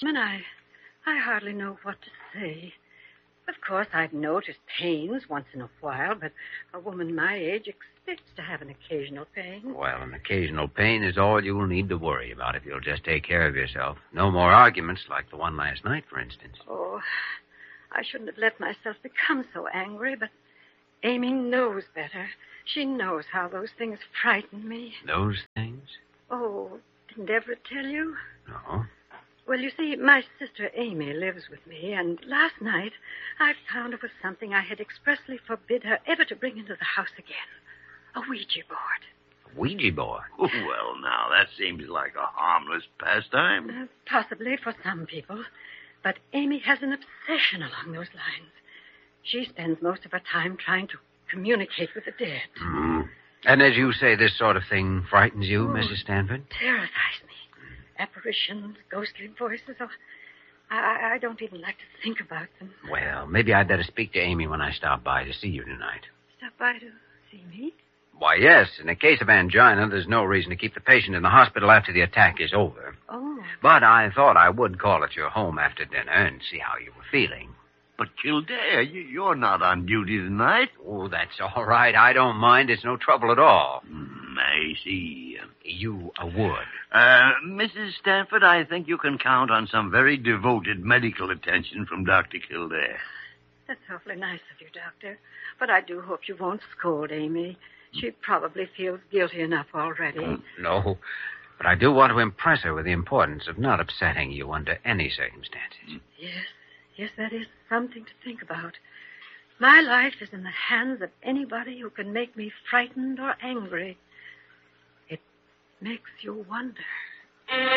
I hardly know what to say. Of course, I've noticed pains once in a while, but a woman my age expects to have an occasional pain. Well, an occasional pain is all you'll need to worry about if you'll just take care of yourself. No more arguments like the one last night, for instance. Oh, I shouldn't have let myself become so angry, but Amy knows better. She knows how those things frighten me. Those things? Oh, didn't Everett tell you? No. Well, you see, my sister Amy lives with me, and last night I found it was something I had expressly forbid her ever to bring into the house again. A Ouija board. A Ouija board? Well, now, that seems like a harmless pastime. Possibly for some people. But Amy has an obsession along those lines. She spends most of her time trying to communicate with the dead. Mm. And as you say, this sort of thing frightens you, Mrs. Stanford? Terrifies me. Apparitions, ghostly voices. Oh, I don't even like to think about them. Well, maybe I'd better speak to Amy when I stop by to see you tonight. Stop by to see me? Why, yes. In a case of angina, there's no reason to keep the patient in the hospital after the attack is over. Oh. But I thought I would call at your home after dinner and see how you were feeling. But, Kildare, you're not on duty tonight. Oh, that's all right. I don't mind. It's no trouble at all. I see. You would. Mrs. Stanford, I think you can count on some very devoted medical attention from Dr. Kildare. That's awfully nice of you, Doctor. But I do hope you won't scold Amy. She probably feels guilty enough already. No, but I do want to impress her with the importance of not upsetting you under any circumstances. Yes, that is something to think about. My life is in the hands of anybody who can make me frightened or angry. It makes you wonder.